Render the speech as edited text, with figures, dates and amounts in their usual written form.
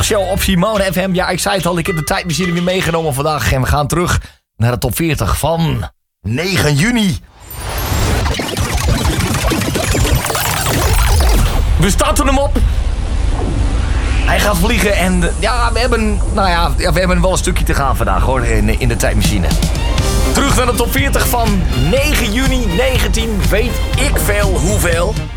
Show op Simone FM. Ja, ik zei het al, ik heb de tijdmachine weer meegenomen vandaag. En we gaan terug naar de top 40 van 9 juni. We starten hem op. Hij gaat vliegen en ja, we hebben wel een stukje te gaan vandaag hoor, in de tijdmachine. Terug naar de top 40 van 9 juni 19, weet ik veel hoeveel.